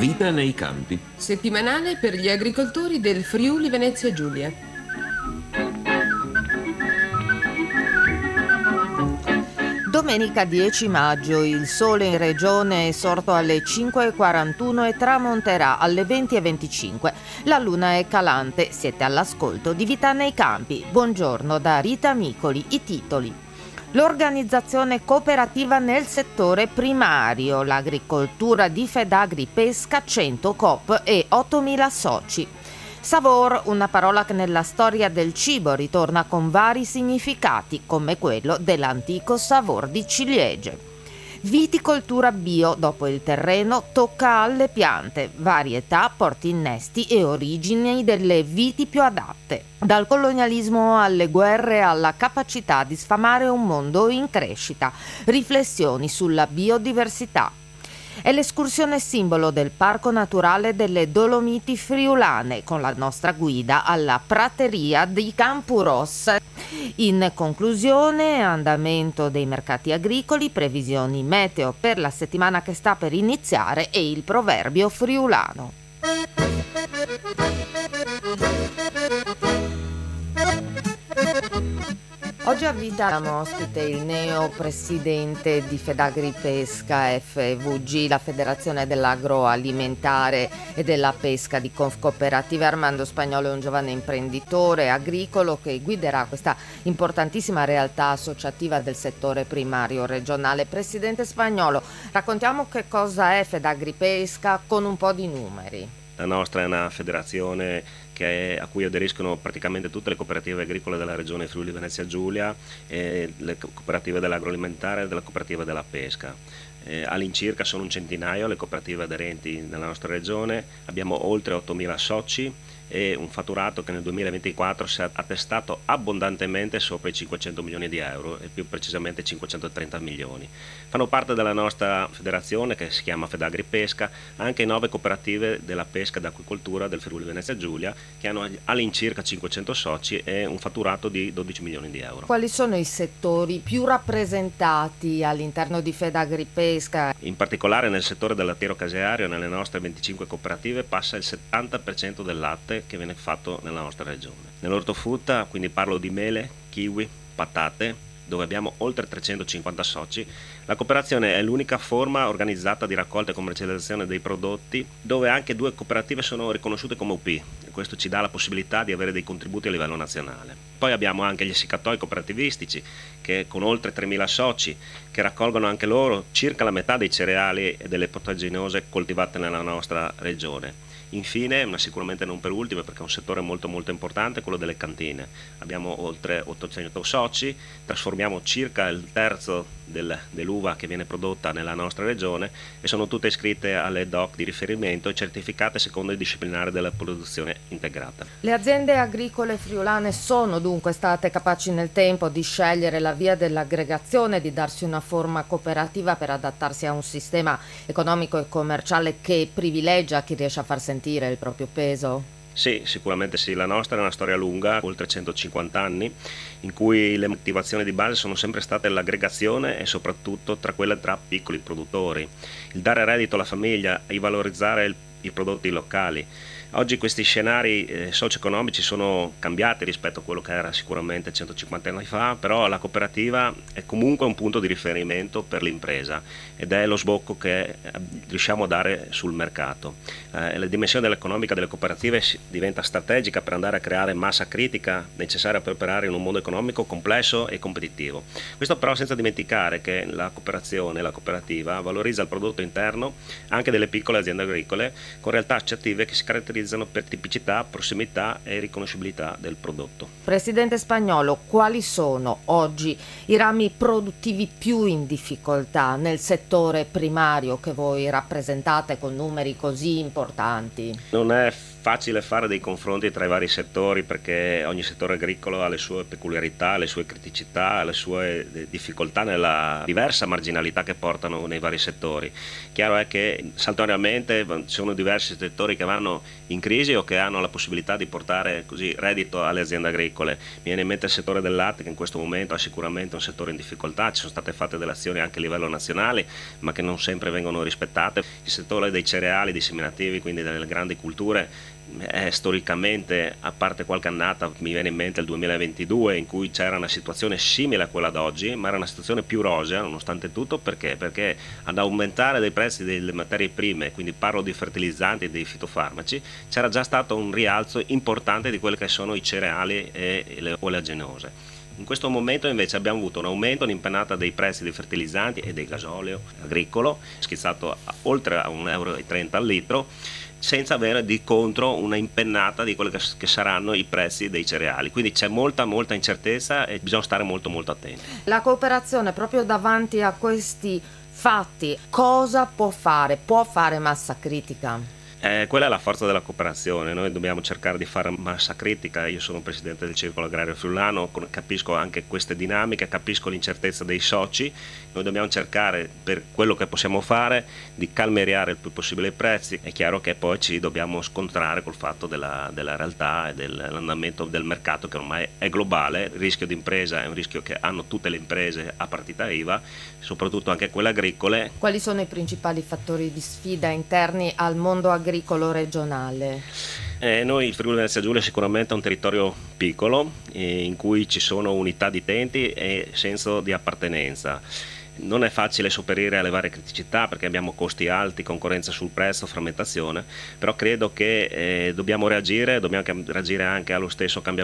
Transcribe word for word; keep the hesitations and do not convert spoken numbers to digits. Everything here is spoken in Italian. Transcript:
Vita nei campi. Settimanale per gli agricoltori del Friuli Venezia Giulia. Domenica dieci maggio, il sole in regione è sorto alle cinque e quarantuno e tramonterà alle venti e venticinque. La luna è calante, siete all'ascolto di Vita nei campi. Buongiorno da Rita Micoli, i titoli. L'organizzazione cooperativa nel settore primario, l'agricoltura di Fedagri Pesca, cento coop e ottomila soci. Savor, una parola che nella storia del cibo ritorna con vari significati, come quello dell'antico savor di ciliegie. Viticoltura bio, dopo il terreno tocca alle piante, varietà, porti innesti e origini delle viti più adatte. Dal colonialismo alle guerre alla capacità di sfamare un mondo in crescita, riflessioni sulla biodiversità. È l'escursione simbolo del Parco Naturale delle Dolomiti Friulane, con la nostra guida alla prateria di Campuros. In conclusione, andamento dei mercati agricoli, previsioni meteo per la settimana che sta per iniziare e il proverbio friulano. Oggi a Vita abbiamo ospite il neo presidente di Fedagri Pesca F V G, la Federazione dell'Agroalimentare e della Pesca di Confcooperative. Armando Spagnolo è un giovane imprenditore agricolo che guiderà questa importantissima realtà associativa del settore primario regionale. Presidente Spagnolo, raccontiamo che cosa è Fedagri Pesca con un po' di numeri. La nostra è una federazione che è, a cui aderiscono praticamente tutte le cooperative agricole della regione Friuli Venezia Giulia, e le cooperative dell'agroalimentare e della cooperativa della pesca. Eh, all'incirca sono un centinaio le cooperative aderenti nella nostra regione, abbiamo oltre ottomila soci e un fatturato che nel duemilaventiquattro si è attestato abbondantemente sopra i cinquecento milioni di euro e più precisamente cinquecentotrenta milioni. Fanno parte della nostra federazione, che si chiama Fedagri Pesca, anche nove cooperative della pesca e dell'acquicoltura del Friuli Venezia Giulia, che hanno all'incirca cinquecento soci e un fatturato di dodici milioni di euro. Quali sono i settori più rappresentati all'interno di Fedagri Pesca? In particolare nel settore del lattiero caseario, nelle nostre venticinque cooperative passa il settanta per cento del latte che viene fatto nella nostra regione. Nell'ortofrutta, quindi parlo di mele, kiwi, patate, dove abbiamo oltre trecentocinquanta soci, la cooperazione è l'unica forma organizzata di raccolta e commercializzazione dei prodotti dove anche due cooperative sono riconosciute come U P, e questo ci dà la possibilità di avere dei contributi a livello nazionale. Poi abbiamo anche gli essiccatoi cooperativistici che con oltre tremila soci che raccolgono anche loro circa la metà dei cereali e delle proteaginose coltivate nella nostra regione. Infine, ma sicuramente non per ultimo, perché è un settore molto molto importante, quello delle cantine. Abbiamo oltre ottocento soci, trasformiamo circa il terzo del, dell'uva che viene prodotta nella nostra regione e sono tutte iscritte alle D O C di riferimento e certificate secondo il disciplinare della produzione integrata. Le aziende agricole friulane sono dunque state capaci nel tempo di scegliere la via dell'aggregazione, di darsi una forma cooperativa per adattarsi a un sistema economico e commerciale che privilegia chi riesce a far sentire il proprio peso? Sì, sicuramente sì, la nostra è una storia lunga, oltre centocinquanta anni, in cui le motivazioni di base sono sempre state l'aggregazione e soprattutto tra quelle tra piccoli produttori, il dare reddito alla famiglia e valorizzare il, i prodotti locali. Oggi questi scenari eh, socio-economici sono cambiati rispetto a quello che era sicuramente centocinquanta anni fa, però la cooperativa è comunque un punto di riferimento per l'impresa ed è lo sbocco che eh, riusciamo a dare sul mercato. Eh, la dimensione dell'economica delle cooperative diventa strategica per andare a creare massa critica necessaria per operare in un mondo economico complesso e competitivo. Questo però senza dimenticare che la cooperazione, la cooperativa, valorizza il prodotto interno anche delle piccole aziende agricole con realtà associative che si caratterizzano per tipicità, prossimità e riconoscibilità del prodotto. Presidente Spagnolo, quali sono oggi i rami produttivi più in difficoltà nel settore primario che voi rappresentate con numeri così importanti? Non è facile fare dei confronti tra i vari settori perché ogni settore agricolo ha le sue peculiarità, le sue criticità, le sue difficoltà nella diversa marginalità che portano nei vari settori. Chiaro è che saltuariamente ci sono diversi settori che vanno in crisi o che hanno la possibilità di portare così reddito alle aziende agricole. Mi viene in mente il settore del latte, che in questo momento è sicuramente un settore in difficoltà, ci sono state fatte delle azioni anche a livello nazionale ma che non sempre vengono rispettate. Il settore dei cereali, dei seminativi, quindi delle grandi culture, è storicamente, a parte qualche annata, mi viene in mente il duemilaventidue in cui c'era una situazione simile a quella d'oggi, ma era una situazione più rosea nonostante tutto. Perché? Perché ad aumentare dei prezzi delle materie prime, quindi parlo di fertilizzanti e dei fitofarmaci, c'era già stato un rialzo importante di quelli che sono i cereali e le oleaginose. In questo momento invece abbiamo avuto un aumento, un'impennata dei prezzi dei fertilizzanti e del gasolio agricolo, schizzato a oltre a un euro e trenta al litro, senza avere di contro una impennata di quelli che, che saranno i prezzi dei cereali. Quindi c'è molta molta incertezza e bisogna stare molto molto attenti. La cooperazione, proprio davanti a questi fatti, cosa può fare? Può fare Massa Critica? Eh, quella è la forza della cooperazione, noi dobbiamo cercare di fare massa critica. Io sono presidente del Circolo Agrario Friulano, capisco anche queste dinamiche, capisco l'incertezza dei soci. Noi dobbiamo cercare, per quello che possiamo fare, di calmierare il più possibile i prezzi. È chiaro che poi ci dobbiamo scontrare col fatto della, della realtà e dell'andamento del mercato, che ormai è globale. Il rischio di impresa è un rischio che hanno tutte le imprese a partita I V A, soprattutto anche quelle agricole. Quali sono i principali fattori di sfida interni al mondo agricolo regionale? Eh, noi il Friuli Venezia Giulia sicuramente è un territorio piccolo eh, in cui ci sono unità di intenti e senso di appartenenza. Non è facile sopperire alle varie criticità perché abbiamo costi alti, concorrenza sul prezzo, frammentazione, però credo che eh, dobbiamo reagire, dobbiamo reagire anche allo stesso cambiamento